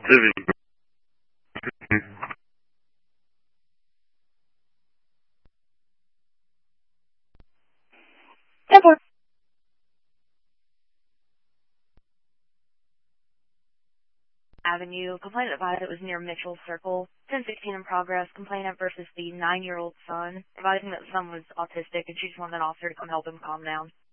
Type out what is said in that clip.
Temple Avenue. Complainant advised it was near Mitchell Circle. 1016 in progress. Complainant versus the 9-year-old son. Advising that the son was autistic and she just wanted an officer to come help him calm down.